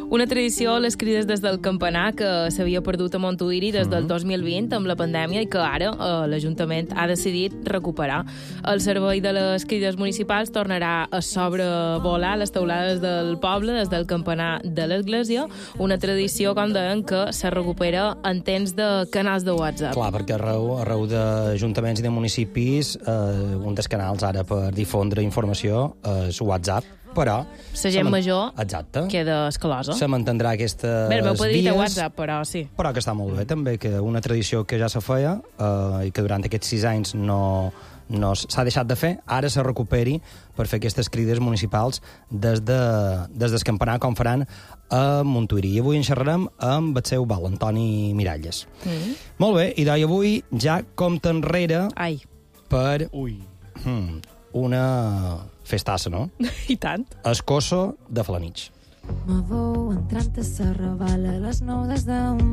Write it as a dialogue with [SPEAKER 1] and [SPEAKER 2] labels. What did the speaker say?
[SPEAKER 1] Una tradició, les crides des del campanar, que s'havia perdut a Montuïri des del 2020 amb la pandèmia i que ara l'Ajuntament ha decidit recuperar. El servei de les crides municipals tornarà a sobrevolar les teulades del poble des del campanar de l'església, una tradició, com deien, que se recupera en temps de canals de WhatsApp.
[SPEAKER 2] Clar, perquè arreu d'ajuntaments i de municipis un dels canals ara per difondre informació és WhatsApp, però...
[SPEAKER 1] La gent major
[SPEAKER 2] exacte,
[SPEAKER 1] queda escalosa.
[SPEAKER 2] Se mantindrà aquestes
[SPEAKER 1] Bé, m'ho podria dir
[SPEAKER 2] vies,
[SPEAKER 1] a WhatsApp, però sí.
[SPEAKER 2] Però que està molt bé, també, que una tradició que ja se feia i que durant aquests 6 anys no s'ha deixat de fer, ara se recuperi per fer aquestes crides municipals des del campanar, com faran a Montuïri. I avui en xerrarem amb el seu val, Antoni Miralles. Molt bé, i avui ja compta enrere per una festassa, no?
[SPEAKER 1] I tant.
[SPEAKER 2] Escosso de Felanitx.
[SPEAKER 3] Me veu entrant a la Raval a les 9 des d'un